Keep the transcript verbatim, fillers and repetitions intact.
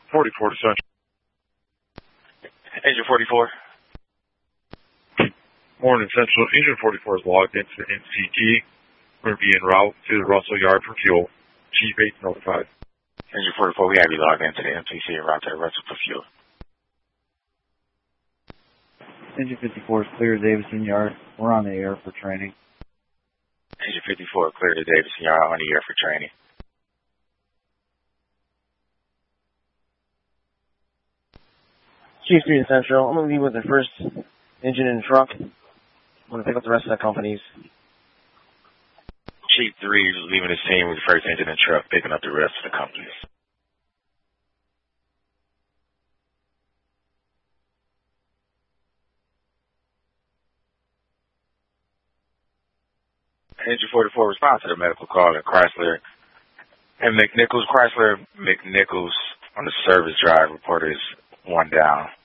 forty-four to Central. Engine forty-four. Morning, Central. Engine forty-four is logged into N C G. We're going to be en route to the Russell Yard for fuel. Chief eight notified. Engine forty-four, we have you logged into the M T C en route to the Russell for fuel. Engine fifty-four is clear to Davison Yard. We're on the air for training. Engine fifty-four, clear to Davison Yard on the air for training. Chief three to Central. I'm going to be with the first engine and truck. I'm going to pick up the rest of the companies. Chief three, leaving the scene with the first engine and truck, picking up the rest of the companies. Engine forty-four, response to the medical call at Chrysler and McNichols. Chrysler McNichols on the service drive, report is one down.